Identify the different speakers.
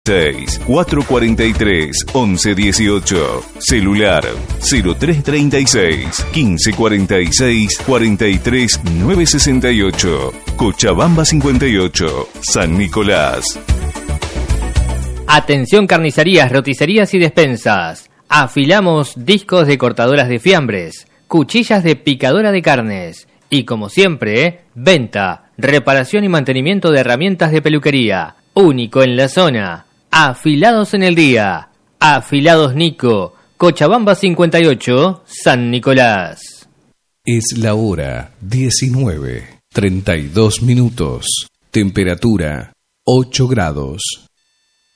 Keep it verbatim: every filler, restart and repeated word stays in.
Speaker 1: seis, cuatro cuatro tres, once dieciocho. Celular cero tres treinta y seis, quince cuarenta y seis, cuarenta y tres, nueve sesenta y ocho. Cochabamba cincuenta y ocho, San Nicolás.
Speaker 2: Atención carnicerías, roticerías y despensas. Afilamos discos de cortadoras de fiambres, cuchillas de picadora de carnes y, como siempre, venta, reparación y mantenimiento de herramientas de peluquería. Único en la zona. Afilados en el día. Afilados Nico, Cochabamba cincuenta y ocho, San Nicolás.
Speaker 3: Es la hora diecinueve, treinta y dos minutos. Temperatura ocho grados.